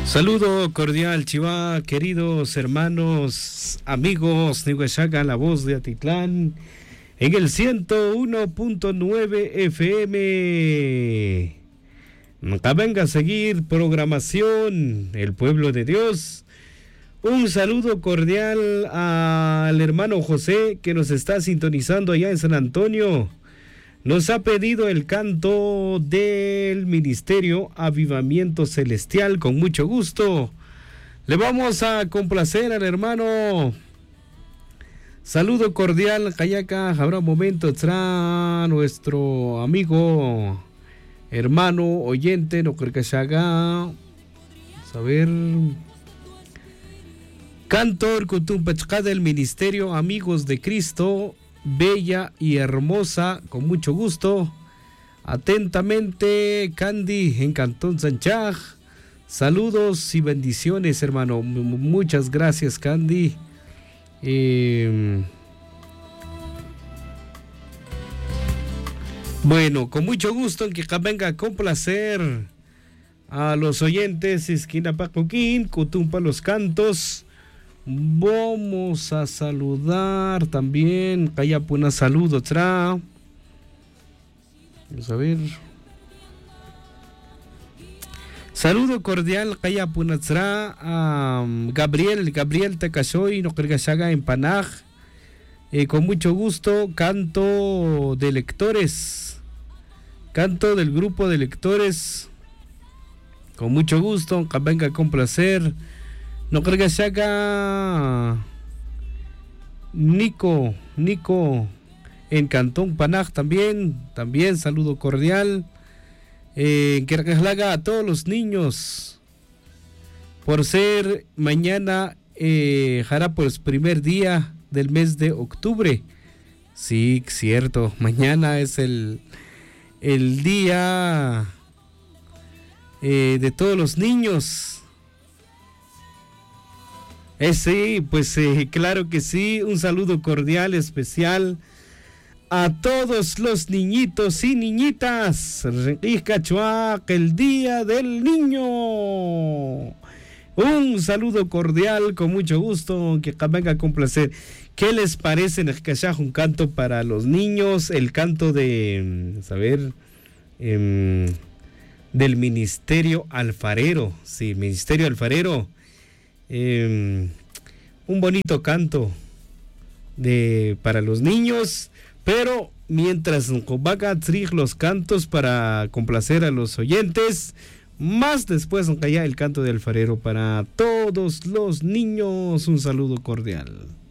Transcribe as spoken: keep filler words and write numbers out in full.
Saludo cordial, Chivá, queridos hermanos, amigos, Nihueshaga, la voz de Atitlán, en el ciento uno punto nueve F M. Venga a seguir programación, el pueblo de Dios. Un saludo cordial al hermano José, que nos está sintonizando allá en San Antonio. Nos ha pedido el canto del Ministerio Avivamiento Celestial. Con mucho gusto le vamos a complacer al hermano. Saludo cordial, Kayaka. Habrá un momento tra nuestro amigo, hermano, oyente, no creo que se haga. Vamos a ver. Cantor Kutumpachka del Ministerio Amigos de Cristo, bella y hermosa, con mucho gusto. Atentamente, Candy, en Cantón Sanchaj. Saludos y bendiciones, hermano. M- muchas gracias, Candy. Eh, bueno, con mucho gusto, en que venga a complacer a los oyentes, Esquina Pacoquín, Cutumpa los cantos. Vamos a saludar también, Cayapuna, saludo, tra. Vamos a ver. Saludo cordial, Cayapuna, tra, a um, Gabriel, Gabriel Tecashoy, no Kergashaga en Panaj. Eh, con mucho gusto, canto de lectores, canto del grupo de lectores. Con mucho gusto, que venga a complacer. No creo que se haga Nico, Nico en Cantón Panaj también, también saludo cordial. Eh, que haga a todos los niños por ser mañana eh, hará pues primer día del mes de octubre. Sí, cierto, mañana es el, el día eh, de todos los niños. Eh, sí, pues eh, claro que sí, un saludo cordial, especial a todos los niñitos y niñitas. El Día del Niño. Un saludo cordial, con mucho gusto, que venga a complacer. ¿Qué les parece en el Kashaj un canto para los niños? El canto de, a ver, eh, del Ministerio Alfarero. Sí, Ministerio Alfarero. Eh, un bonito canto de para los niños, pero mientras Nkobaga trig los cantos para complacer a los oyentes, más después ya el canto de alfarero para todos los niños. Un saludo cordial.